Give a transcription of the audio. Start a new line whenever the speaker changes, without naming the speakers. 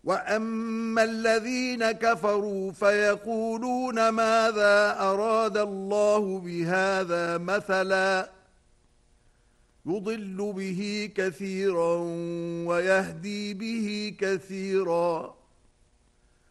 وَأَمَّا الَّذِينَ كَفَرُوا فَيَقُولُونَ ماذا أَرَادَ اللَّهُ بِهَذَا مَثَلًا يُضِلُّ بِهِ كَثِيرًا وَيَهْدِي بِهِ كَثِيرًا